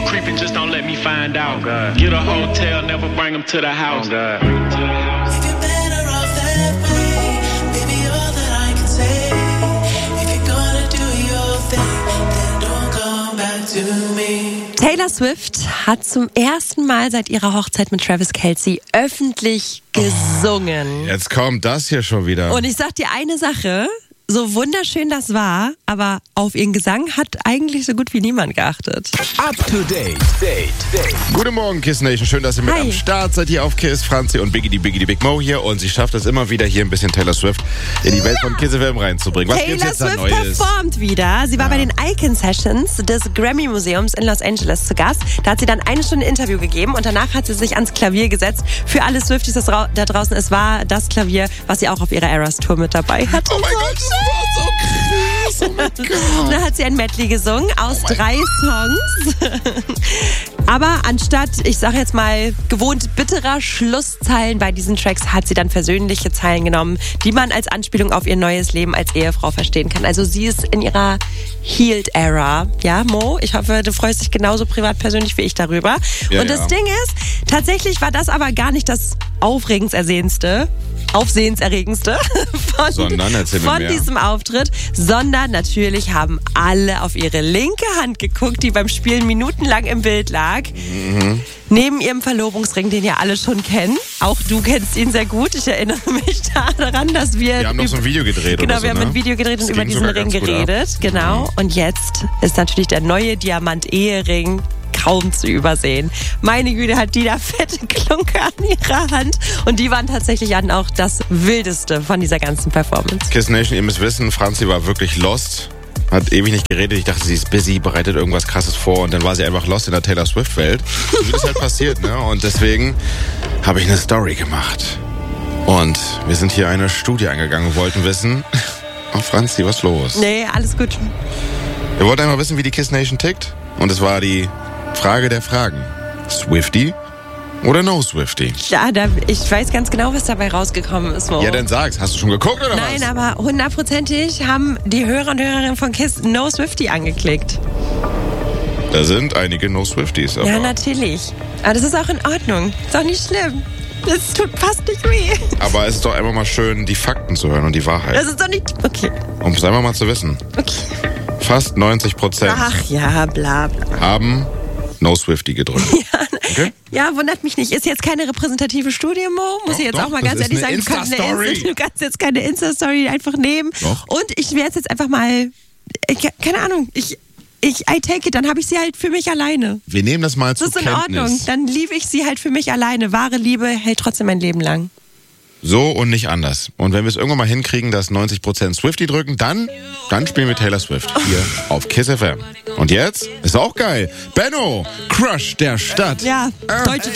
creeping, just don't let me find out. Get a hotel, never bring them to the house. If you're better off that way, maybe all that I can say. If you're gonna do your thing, then don't come back to me. Taylor Swift hat zum ersten Mal seit ihrer Hochzeit mit Travis Kelce öffentlich gesungen. Jetzt kommt das hier schon wieder. Und ich sag dir eine Sache, so wunderschön das war, aber auf ihren Gesang hat eigentlich so gut wie niemand geachtet. Up to date. Guten Morgen, Kiss Nation. Schön, dass ihr mit Hi. am Start seid hier auf Kiss. Franzi und Biggie, die Big Mo hier. Und sie schafft es immer wieder, hier ein bisschen Taylor Swift in die Welt von Kiss FM reinzubringen. Was gibt's Taylor jetzt da Swift Neues? performt wieder. Sie war bei den Icon Sessions des Grammy Museums in Los Angeles zu Gast. Da hat sie dann 1 Stunde Interview gegeben und danach hat sie sich ans Klavier gesetzt. Für alle Swifties da draußen, es war das Klavier, was sie auch auf ihrer Eras Tour mit dabei hatte. Oh mein Gott, das war so krass. Oh mein Gott. Da hat sie ein Medley gesungen aus 3 Songs. Aber anstatt, ich sag jetzt mal, gewohnt bitterer Schlusszeilen bei diesen Tracks, hat sie dann versöhnliche Zeilen genommen, die man als Anspielung auf ihr neues Leben als Ehefrau verstehen kann. Also sie ist in ihrer Healed-Era. Ja, Mo, ich hoffe, du freust dich genauso privat persönlich wie ich darüber. Ja, und das Ding ist, tatsächlich war das aber gar nicht das aufsehenserregendste Sondern, erzähl mir von mehr. diesem Auftritt, sondern natürlich haben alle auf ihre linke Hand geguckt, die beim Spielen minutenlang im Bild lag. Neben ihrem Verlobungsring, den ja alle schon kennen. Auch du kennst ihn sehr gut. Ich erinnere mich daran, dass wir haben noch so ein Video gedreht Genau, oder so, wir haben ne? ein Video gedreht und Das über ging diesen sogar Ring ganz gut ab. geredet. Genau. Und jetzt ist natürlich der neue Diamant-Ehering kaum zu übersehen. Meine Güte, hat die da fette Klunker an ihrer Hand. Und die waren tatsächlich dann auch das Wildeste von dieser ganzen Performance. Kiss Nation, ihr müsst wissen, Franzi war wirklich lost. Hat ewig nicht geredet. Ich dachte, sie ist busy, bereitet irgendwas Krasses vor. Und dann war sie einfach lost in der Taylor Swift-Welt. Wie das halt passiert, ne? Und deswegen habe ich eine Story gemacht. Und wir sind hier eine Studie eingegangen und wollten wissen... Oh, Franzi, was ist los? Nee, alles gut. Wir wollten einmal wissen, wie die Kiss Nation tickt. Und es war die Frage der Fragen. Swiftie oder no Swiftie? Ja, ich weiß ganz genau, was dabei rausgekommen ist, Mo. Ja, dann sag's. Hast du schon geguckt oder Nein, was? aber 100%ig haben die Hörer und Hörerinnen von KISS No Swiftie angeklickt. Da sind einige no Swifties. Aber Ja, natürlich. Aber das ist auch in Ordnung. Ist auch nicht schlimm. Das tut fast nicht weh. Aber es ist doch einfach mal schön, die Fakten zu hören und die Wahrheit. Das ist doch nicht... Okay. Um es einfach mal zu wissen. Okay. Fast 90% Ach ja, bla bla. haben no Swiftie gedrückt. Okay? Ja, wundert mich nicht. Ist jetzt keine repräsentative Studie, Mo. Muss Doch, ich jetzt doch, auch mal das ganz ist ehrlich eine sagen. Insta-Story. Du kannst jetzt keine Insta-Story einfach nehmen. Doch. Und ich werde es jetzt einfach mal... Keine Ahnung. I take it, dann habe ich sie halt für mich alleine. Wir nehmen das mal Das zur ist in Ordnung. Kenntnis. Dann liebe ich sie halt für mich alleine. Wahre Liebe hält trotzdem mein Leben lang. So und nicht anders. Und wenn wir es irgendwann mal hinkriegen, dass 90% Swiftie drücken, dann spielen wir Taylor Swift hier auf Kiss FM. Und jetzt ist auch geil. Benno, Crush der Stadt. Ja, deutsche